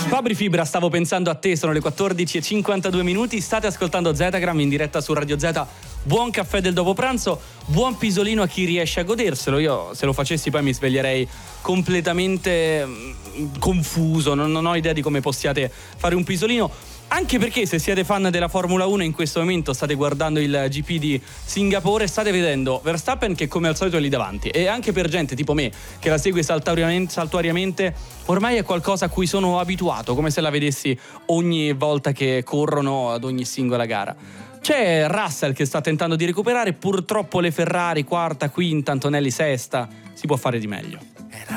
Fabri Fibra, stavo pensando a te, sono le 14:52 minuti, state ascoltando Zetagram in diretta su Radio Z. Buon caffè del dopo pranzo, buon pisolino a chi riesce a goderselo. Io se lo facessi poi mi sveglierei completamente confuso, non ho idea di come possiate fare un pisolino. Anche perché se siete fan della Formula 1 in questo momento state guardando il GP di Singapore, state vedendo Verstappen che come al solito è lì davanti, e anche per gente tipo me che la segue saltuariamente ormai è qualcosa a cui sono abituato, come se la vedessi ogni volta che corrono ad ogni singola gara. C'è Russell che sta tentando di recuperare, purtroppo le Ferrari quarta, quinta, Antonelli sesta, si può fare di meglio.